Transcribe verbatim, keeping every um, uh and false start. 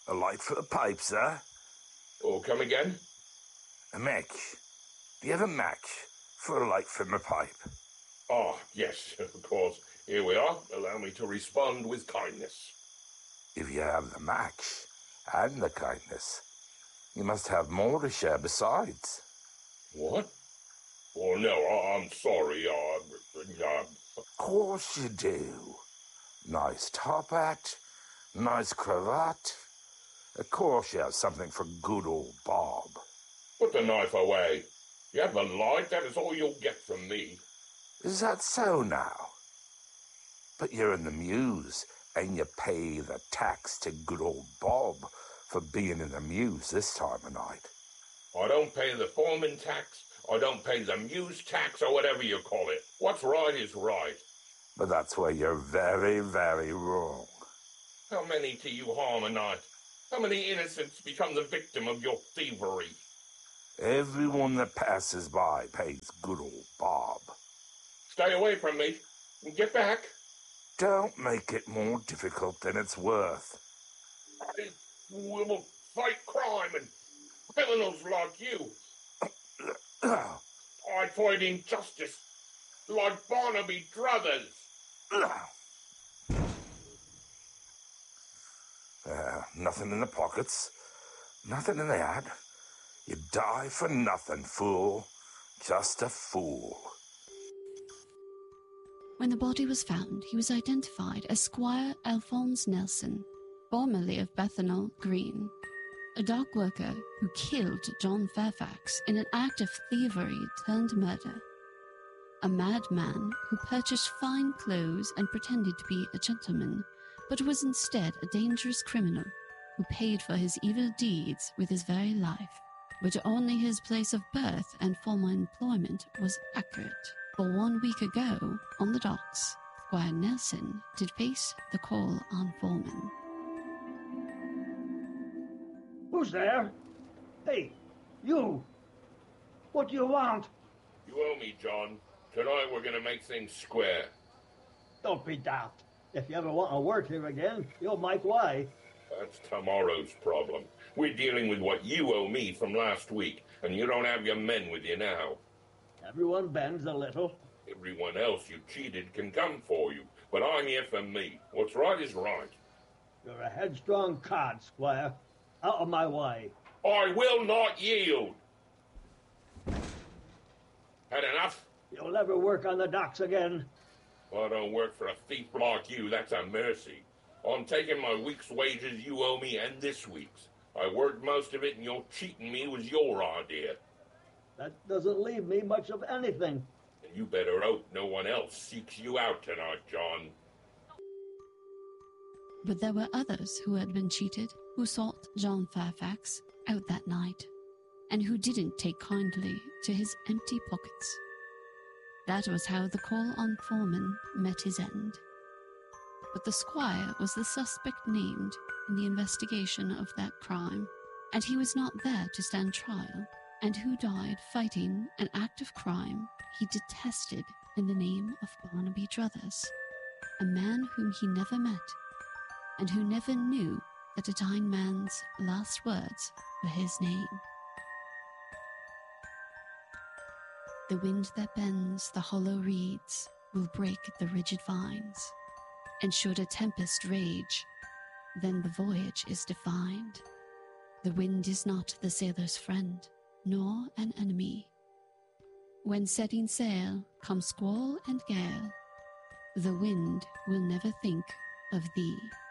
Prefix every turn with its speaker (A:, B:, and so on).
A: A light for the pipe, sir?
B: Oh, come again?
A: A match. Do you have a match for a light from a pipe?
B: Ah, yes, of course. Here we are. Allow me to respond with kindness.
A: If you have the match and the kindness, you must have more to share besides.
B: What? Oh, no, I- I'm sorry. Uh, uh,
A: Of course you do. Nice top hat, nice cravat. Of course you have something for good old Bob.
B: Put the knife away. You have the light, that is all you'll get from me.
A: Is that so now? But you're in the Mews, and you pay the tax to good old Bob for being in the Mews this time of night.
B: I don't pay the foreman tax, I don't pay the Mews tax, or whatever you call it. What's right is right.
A: But that's where you're very, very wrong.
B: How many do you harm a night? How many innocents become the victim of your thievery?
A: Everyone that passes by pays good old Bob.
B: Stay away from me. Get back.
A: Don't make it more difficult than it's worth.
B: I will fight crime and criminals like you. I fight injustice like Barnaby Brothers.
A: Uh, nothing in the pockets, nothing in the hat. You die for nothing, fool. Just a fool.
C: When the body was found, he was identified as Squire Alphonse Nelson, formerly of Bethnal Green, a dock worker who killed John Fairfax in an act of thievery turned murder. A madman who purchased fine clothes and pretended to be a gentleman, but was instead a dangerous criminal who paid for his evil deeds with his very life. But only his place of birth and former employment was accurate. For one week ago, on the docks, Squire Nelson did face the call on foreman.
D: Who's there? Hey, you! What do you want?
B: You owe me, John. Tonight we're going to make things square.
D: Don't be daft. If you ever want to work here again, you'll make way.
B: That's tomorrow's problem. We're dealing with what you owe me from last week, and you don't have your men with you now.
D: Everyone bends a little.
B: Everyone else you cheated can come for you, but I'm here for me. What's right is right.
D: You're a headstrong cod, Squire. Out of my way.
B: I will not yield. Had enough?
D: You'll never work on the docks again.
B: I don't work for a thief like you, that's a mercy. I'm taking my week's wages you owe me and this week's. I worked most of it and your cheating me was your idea.
D: That doesn't leave me much of anything.
B: And you better hope no one else seeks you out tonight, John.
C: But there were others who had been cheated, who sought John Fairfax out that night, and who didn't take kindly to his empty pockets. That was how the call on foreman met his end. But the squire was the suspect named in the investigation of that crime, and he was not there to stand trial, and who died fighting an act of crime he detested in the name of Barnaby Druthers, a man whom he never met, and who never knew that a dying man's last words were his name. The wind that bends the hollow reeds will break the rigid vines, and should a tempest rage, then the voyage is defined. The wind is not the sailor's friend, nor an enemy. When setting sail come squall and gale, the wind will never think of thee.